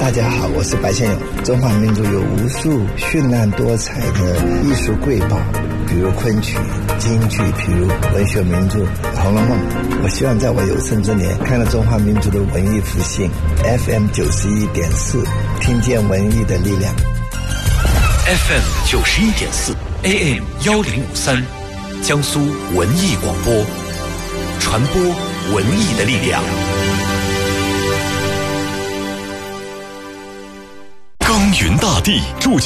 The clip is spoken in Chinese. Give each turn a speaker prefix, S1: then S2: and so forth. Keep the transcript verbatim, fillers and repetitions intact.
S1: 大家好，我是白先勇。中华民族有无数绚烂多彩的艺术瑰宝，比如昆曲、京剧，比如文学名著《红楼梦》。我希望在我有生之年，看到中华民族的文艺复兴。F M 九十一点四，听见文艺的力量。
S2: F M 九十一点四 ，A M 幺零五三，江苏文艺广播，传播文艺的力量。耕耘大地，铸